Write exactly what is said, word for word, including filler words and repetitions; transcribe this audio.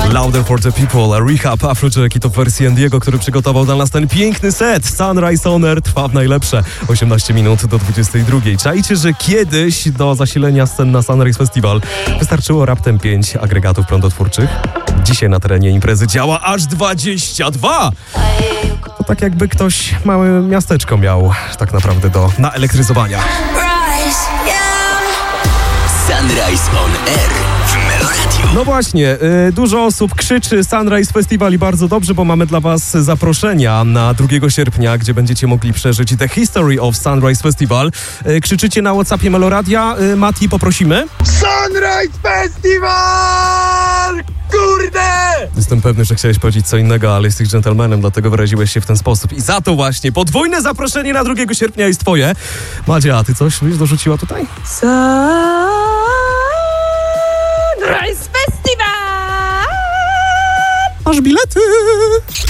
Louder for the People, a Rehab, Afrojack i to w wersji Andiego, który przygotował dla nas ten piękny set. Sunrise On Air trwa w najlepsze osiemnaście minut do dwudziestej drugiej. Czajcie, że kiedyś do zasilenia scen na Sunrise Festival wystarczyło raptem pięć agregatów prądotwórczych. Dzisiaj na terenie imprezy działa aż dwadzieścia dwa! To tak jakby ktoś małe miasteczko miał tak naprawdę do naelektryzowania. Sunrise On Air w Meloradiu. No właśnie, y, dużo osób krzyczy Sunrise Festival i bardzo dobrze, bo mamy dla was zaproszenia na drugiego sierpnia, gdzie będziecie mogli przeżyć The History of Sunrise Festival. Y, krzyczycie na WhatsAppie Meloradia. Y, Mati, poprosimy. Sunrise Festival! Kurde! Jestem pewny, że chciałeś powiedzieć co innego, ale jesteś dżentelmenem, dlatego wyraziłeś się w ten sposób. I za to właśnie podwójne zaproszenie na drugiego sierpnia jest twoje. Madzia, a ty coś byś dorzuciła tutaj? Sunrise Festival! Masz bilety!